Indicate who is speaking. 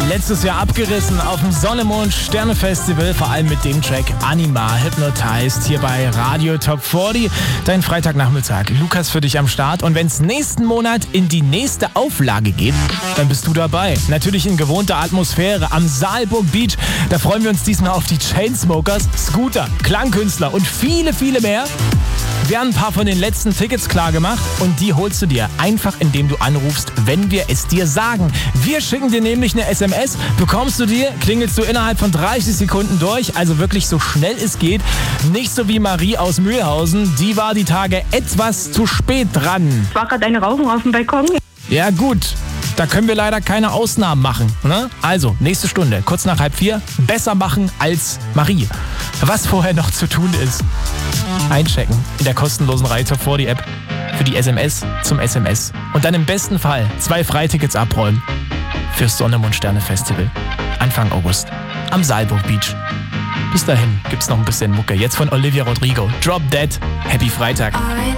Speaker 1: Letztes Jahr abgerissen auf dem Sonne, Mond Sterne Festival, vor allem mit dem Track Anima, Hypnotized, hier bei Radio Top 40. Dein Freitagnachmittag. Lukas für dich am Start. Und wenn es nächsten Monat in die nächste Auflage geht, dann bist du dabei. Natürlich in gewohnter Atmosphäre am Saalburg Beach. Da freuen wir uns diesmal auf die Chainsmokers, Scooter, Klangkünstler und viele, viele mehr. Wir haben ein paar von den letzten Tickets klar gemacht und die holst du dir einfach, indem du anrufst, wenn wir es dir sagen. Wir schicken dir nämlich eine SMS, bekommst du die, klingelst du innerhalb von 30 Sekunden durch, also wirklich so schnell es geht. Nicht so wie Marie aus Mühlhausen, die war die Tage etwas zu spät dran.
Speaker 2: Es war gerade eine Rauchung auf dem Balkon.
Speaker 1: Ja gut, da können wir leider keine Ausnahmen machen. Ne? Also, nächste Stunde, kurz nach 3:30, besser machen als Marie. Was vorher noch zu tun ist, einchecken in der kostenlosen Reihe Top 40 App für die SMS zum SMS. Und dann im besten Fall 2 Freitickets abräumen fürs Sonne, Mond Sterne Festival Anfang August am Saalburg Beach. Bis dahin gibt's noch ein bisschen Mucke. Jetzt von Olivia Rodrigo. Drop Dead. Happy Freitag.